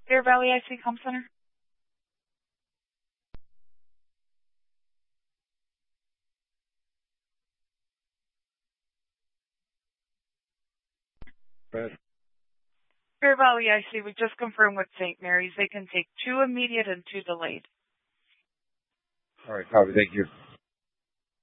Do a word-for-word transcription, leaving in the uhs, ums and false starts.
Bear Valley I C Comm Center. Right. Bear Valley I C, we just confirmed with Saint Mary's. They can take two immediate and two delayed. All right, copy. Thank you.